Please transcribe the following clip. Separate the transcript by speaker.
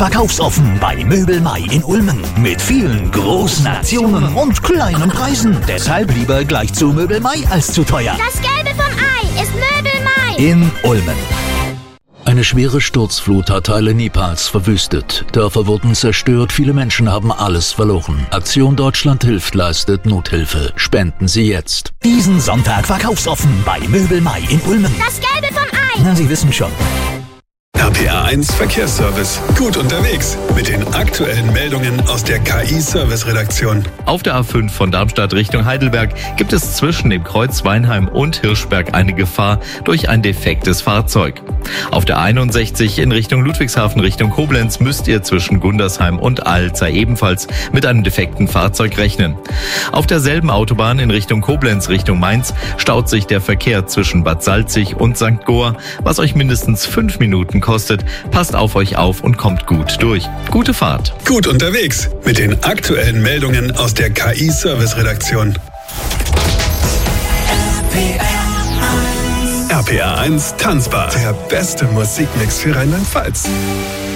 Speaker 1: verkaufsoffen bei Möbel Mai in Ulmen. Mit vielen großen Aktionen und kleinen Preisen. Deshalb lieber gleich zu Möbel Mai als zu teuer.
Speaker 2: Das Gelbe vom Ei ist Möbel Mai
Speaker 1: In Ulmen.
Speaker 3: Eine schwere Sturzflut hat Teile Nepals verwüstet. Dörfer wurden zerstört, viele Menschen haben alles verloren. Aktion Deutschland hilft leistet Nothilfe. Spenden Sie jetzt.
Speaker 1: Diesen Sonntag verkaufsoffen bei Möbel Mai in Ulmen.
Speaker 2: Das Gelbe vom Ei.
Speaker 1: Na, Sie wissen schon.
Speaker 4: RPA1 Verkehrsservice. Gut unterwegs mit den aktuellen Meldungen aus der KI-Service-Redaktion.
Speaker 5: Auf der A5 von Darmstadt Richtung Heidelberg gibt es zwischen dem Kreuz Weinheim und Hirschberg eine Gefahr durch ein defektes Fahrzeug. Auf der 61 in Richtung Ludwigshafen Richtung Koblenz müsst ihr zwischen Gundersheim und Alzer ebenfalls mit einem defekten Fahrzeug rechnen. Auf derselben Autobahn in Richtung Koblenz Richtung Mainz staut sich der Verkehr zwischen Bad Salzig und St. Goar, was euch mindestens 5 Minuten kostet. Passt auf euch auf und kommt gut durch. Gute Fahrt.
Speaker 4: Gut unterwegs mit den aktuellen Meldungen aus der KI-Service-Redaktion. RPA1 Tanzbar. Der beste Musikmix für Rheinland-Pfalz.